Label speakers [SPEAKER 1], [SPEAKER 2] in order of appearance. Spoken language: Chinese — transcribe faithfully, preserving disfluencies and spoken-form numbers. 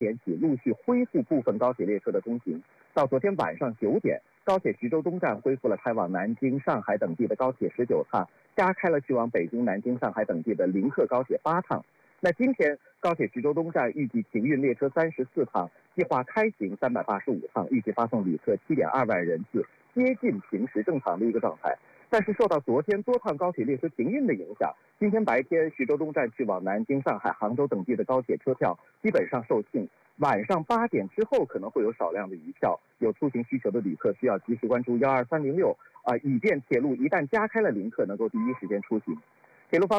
[SPEAKER 1] 点起陆续恢复部分高铁列车的通行。到昨天晚上九点，高铁徐州东站恢复了开往南京、上海等地的高铁十九趟，加开了去往北京、南京、上海等地的临客高铁八趟。那今天高铁徐州东站预计停运列车三十四趟，计划开行三百八十五趟，预计发送旅客七点二万人次，接近平时正常的一个状态。但是受到昨天多趟高铁列车停运的影响，今天白天徐州东站去往南京、上海、杭州等地的高铁车票基本上售罄。晚上八点之后可能会有少量的余票，有出行需求的旅客需要及时关注幺二三零六啊，以便铁路一旦加开了临客能够第一时间出行。铁路方面。